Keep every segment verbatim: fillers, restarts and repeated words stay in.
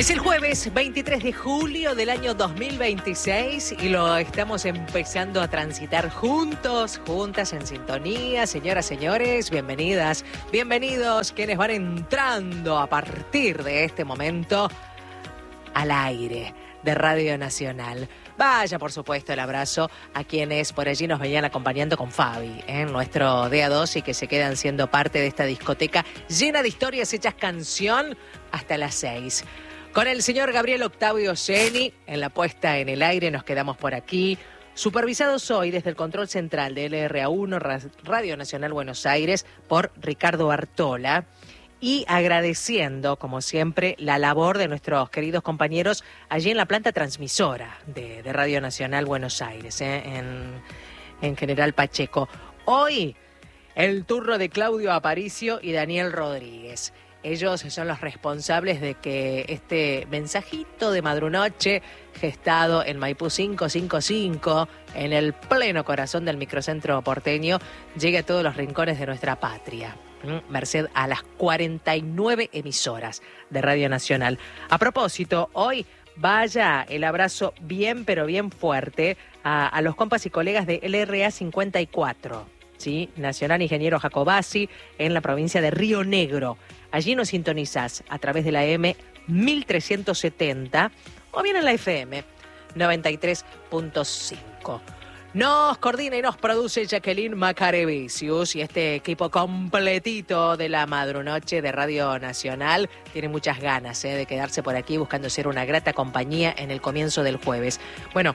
Es el jueves veintitrés de julio del año dos mil veintiséis y lo estamos empezando a transitar juntos, juntas en sintonía. Señoras, señores, bienvenidas, bienvenidos quienes van entrando a partir de este momento al aire de Radio Nacional. Vaya, por supuesto, el abrazo a quienes por allí nos venían acompañando con Fabi, en ¿eh? nuestro D A dos, y que se quedan siendo parte de esta discoteca llena de historias hechas canción hasta las seis. Con el señor Gabriel Octavio Ceni en la puesta en el aire nos quedamos por aquí. Supervisados hoy desde el control central de L R A uno, Radio Nacional Buenos Aires, por Ricardo Bartola. Y agradeciendo, como siempre, la labor de nuestros queridos compañeros allí en la planta transmisora de, de Radio Nacional Buenos Aires, ¿eh? en, en General Pacheco. Hoy, el turno de Claudio Aparicio y Daniel Rodríguez. Ellos son los responsables de que este mensajito de madrunoche, gestado en Maipú cinco cinco cinco, en el pleno corazón del microcentro porteño, llegue a todos los rincones de nuestra patria, merced a las cuarenta y nueve emisoras de Radio Nacional. A propósito, hoy vaya el abrazo bien, pero bien fuerte a, a los compas y colegas de L R A cincuenta y cuatro, ¿sí? Nacional Ingeniero Jacobasi, en la provincia de Río Negro. Allí nos sintonizás a través de la M mil trescientos setenta o bien en la F M noventa y tres punto cinco. Nos coordina y nos produce Jacqueline Macarevicius, y este equipo completito de la madrunoche de Radio Nacional tiene muchas ganas ¿eh? de quedarse por aquí buscando ser una grata compañía en el comienzo del jueves. Bueno,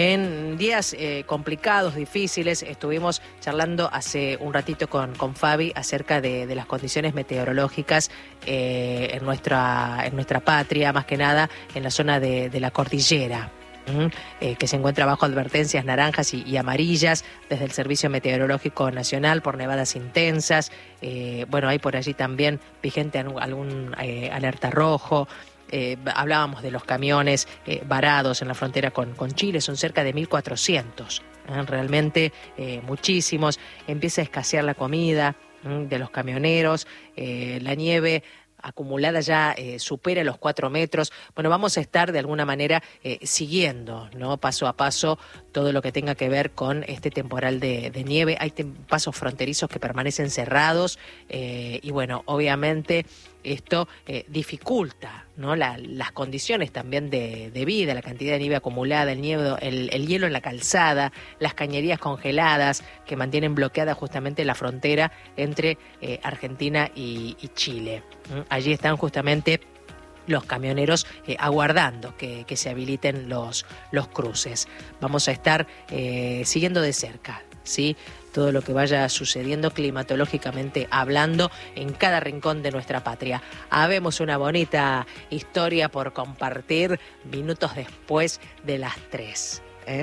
en días eh, complicados, difíciles, estuvimos charlando hace un ratito con, con Fabi acerca de, de las condiciones meteorológicas eh, en, nuestra, en nuestra patria, más que nada en la zona de, de la cordillera. Eh, que se encuentra bajo advertencias naranjas y, y amarillas desde el Servicio Meteorológico Nacional por nevadas intensas. Eh, bueno, hay por allí también vigente algún, algún eh, alerta rojo. Eh, hablábamos de los camiones eh, varados en la frontera con, con Chile, son cerca de mil cuatrocientos, ¿eh? realmente eh, muchísimos. Empieza a escasear la comida ¿eh? de los camioneros, eh, la nieve acumulada ya eh, supera los cuatro metros. Bueno, vamos a estar de alguna manera eh, siguiendo, ¿no? Paso a paso todo lo que tenga que ver con este temporal de, de nieve. Hay pasos fronterizos que permanecen cerrados eh, y bueno, obviamente esto eh, dificulta, ¿no? La, las condiciones también de, de vida, la cantidad de nieve acumulada, el, nieve, el, el hielo en la calzada, las cañerías congeladas que mantienen bloqueada justamente la frontera entre eh, Argentina y, y Chile. ¿Mm? Allí están justamente los camioneros eh, aguardando que, que se habiliten los, los cruces. Vamos a estar eh, siguiendo de cerca, ¿sí? todo lo que vaya sucediendo climatológicamente hablando en cada rincón de nuestra patria. Habemos una bonita historia por compartir minutos después de las tres. ¿eh?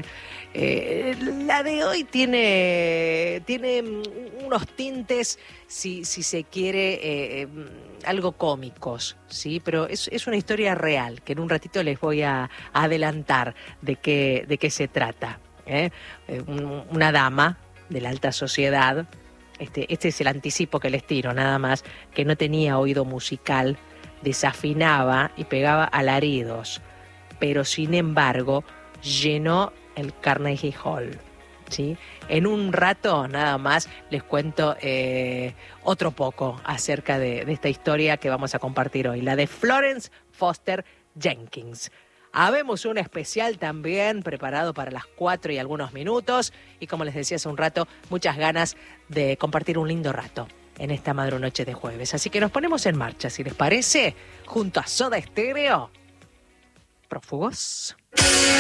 Eh, la de hoy tiene, tiene unos tintes, si, si se quiere, eh, algo cómicos, ¿sí? Pero es, es una historia real que en un ratito les voy a, a adelantar de qué, de qué se trata. ¿eh? Eh, un, una dama de la alta sociedad, este, este es el anticipo que les tiro nada más, que no tenía oído musical, desafinaba y pegaba alaridos, pero sin embargo llenó el Carnegie Hall, ¿sí? En un rato nada más les cuento eh, otro poco acerca de, de esta historia que vamos a compartir hoy, la de Florence Foster Jenkins. Habemos un especial también preparado para las cuatro y algunos minutos y, como les decía hace un rato, muchas ganas de compartir un lindo rato en esta madrunoche de jueves. Así que nos ponemos en marcha, si les parece, junto a Soda Stereo. Prófugos.